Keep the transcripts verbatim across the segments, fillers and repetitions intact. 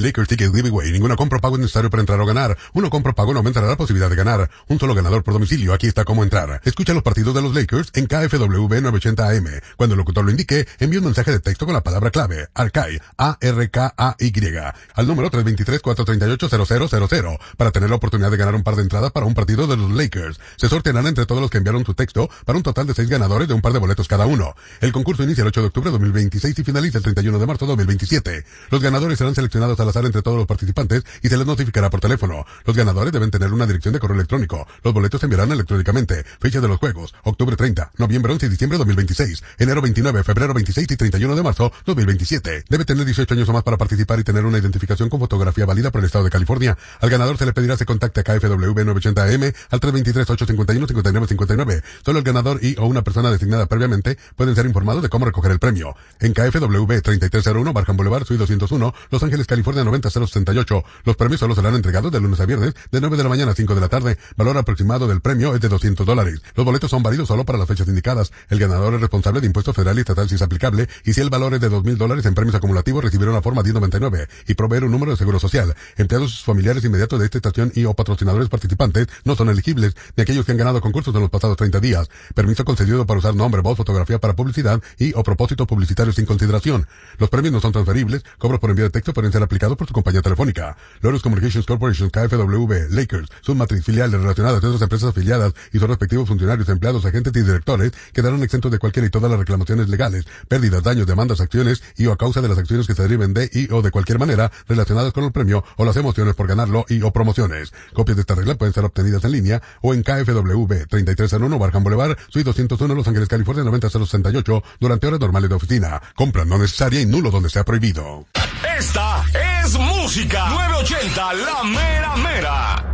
Lakers Ticket Giveaway. Ninguna compra o pago es necesario para entrar o ganar. Uno compra o pago no aumentará la posibilidad de ganar. Un solo ganador por domicilio. Aquí está cómo entrar. Escucha los partidos de los Lakers en K F W novecientos ochenta A M. Cuando el locutor lo indique, envíe un mensaje de texto con la palabra clave, Arcay, A R K A Y, al número tres dos tres, cuatro tres ocho, cero cero cero cero, para tener la oportunidad de ganar un par de entradas para un partido de los Lakers. Se sortearán entre todos los que enviaron su texto para un total de seis ganadores de un par de boletos cada uno. El concurso inicia el ocho de octubre de dos mil veintiséis y finaliza el treinta y uno de marzo de dos mil veintisiete. Los ganadores serán seleccionados al azar entre todos los participantes y se les notificará por teléfono. Los ganadores deben tener una dirección de correo electrónico. Los boletos se enviarán electrónicamente. Fecha de los juegos: octubre treinta, noviembre once y diciembre de dos mil veintiséis, enero veintinueve, febrero veintiséis y treinta y uno de marzo dos mil veintisiete. Debe tener dieciocho años o más para participar y tener una identificación con fotografía válida por el estado de California. Al ganador se le pedirá se contacte a K F W novecientos ochenta A M al tres dos tres, ocho cinco uno, cinco nueve cinco nueve. Solo el ganador y o una persona designada previamente pueden ser informados de cómo recoger el premio. En K F W treinta y tres cero uno, Barham Boulevard, Suite doscientos uno, Los Ángeles, California noventa cero sesenta y ocho. Los premios solo serán entregados de lunes a viernes de nueve de la mañana a cinco de la tarde. Valor aproximado del premio es de doscientos dólares. Los boletos son válidos solo para las fechas indicadas. El ganador es responsable de impuestos federal y estatal si es aplicable, y si el valor es de dos mil dólares en premios acumulativos recibirá una forma diez noventa y nueve y proveer un número de seguro social. Empleados y sus familiares inmediatos de esta estación y o patrocinadores participantes no son elegibles, ni aquellos que han ganado concursos en los pasados treinta días. Permiso concedido para usar nombre, voz, fotografía para publicidad y o propósitos publicitarios sin consideración. Los premios no son transferibles. Cobros por envío de texto pueden ser aplicados por su compañía telefónica. Lotus Communications Corporation, K F W, Lakers, sus matriz filiales relacionadas de otras empresas afiliadas y sus respectivos funcionarios, empleados, agentes y directores quedarán exentos de cualquier y todas las reclamaciones legales, pérdidas, daños, demandas, acciones y o a causa de las acciones que se deriven de y o de cualquier manera relacionadas con el premio o las emociones por ganarlo y o promociones. Copias de esta regla pueden ser obtenidas en línea o en K F W treinta y tres cero uno, Barham Boulevard, Suite doscientos uno, Los Ángeles, California noventa cero sesenta y ocho, durante horas normales de oficina. Compra no necesaria y nulo donde sea prohibido. Esta es música novecientos ochenta, la mera mera.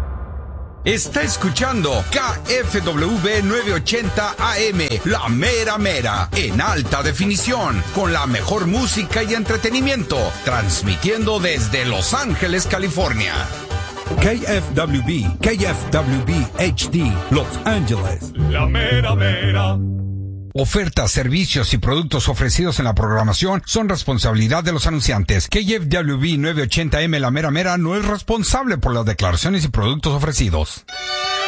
Está escuchando K F W novecientos ochenta A M, la mera mera, en alta definición, con la mejor música y entretenimiento, transmitiendo desde Los Ángeles, California. K F W B, K F W B H D, Los Ángeles. La mera mera. Ofertas, servicios y productos ofrecidos en la programación son responsabilidad de los anunciantes. K F W B novecientos ochenta A M, la mera mera, no es responsable por las declaraciones y productos ofrecidos.